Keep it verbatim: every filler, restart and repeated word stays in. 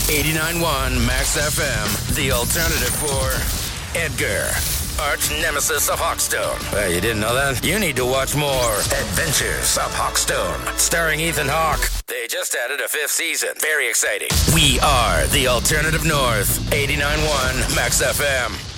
eighty-nine point one Max F M, the alternative for Edgar, arch nemesis of Hawkstone. Well, you didn't know that? You need to watch more Adventures of Hawkstone, starring Ethan Hawke. They just added a fifth season. Very exciting. We are the alternative north, eighty-nine point one Max F M.